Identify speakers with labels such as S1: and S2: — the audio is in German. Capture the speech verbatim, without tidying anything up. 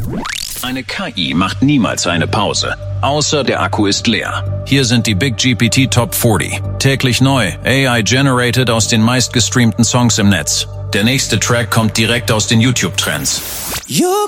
S1: Eine K I macht niemals eine Pause, außer der Akku ist leer. Hier sind die Big G P T Top vierzig. Täglich neu, A I-generated aus den meistgestreamten Songs im Netz. Der nächste Track kommt direkt aus den YouTube-Trends.
S2: You